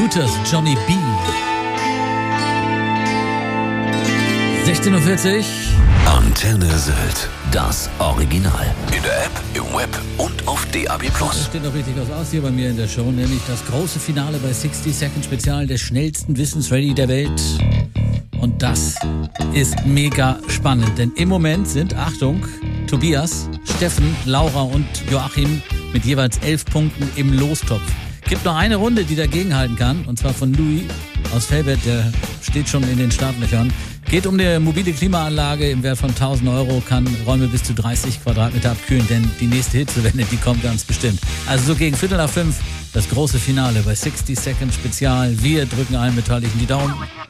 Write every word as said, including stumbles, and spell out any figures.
Hooters, Johnny B. sechzehn Uhr vierzig. Antenne Sylt, das Original. In der App, im Web und auf D A B plus. Das steht noch richtig was aus hier bei mir in der Show, nämlich das große Finale bei sixty Second Spezial des schnellsten Wissensready der Welt. Und das ist mega spannend, denn im Moment sind, Achtung, Tobias, Steffen, Laura und Joachim mit jeweils elf Punkten im Lostopf. Gibt noch eine Runde, die dagegenhalten kann, und zwar von Louis aus Felbert, der steht schon in den Startlöchern. Geht um eine mobile Klimaanlage im Wert von tausend Euro, kann Räume bis zu dreißig Quadratmeter abkühlen, denn die nächste Hitzewelle, die kommt ganz bestimmt. Also so gegen Viertel nach fünf, das große Finale bei sixty Second Spezial. Wir drücken allen Beteiligten die Daumen.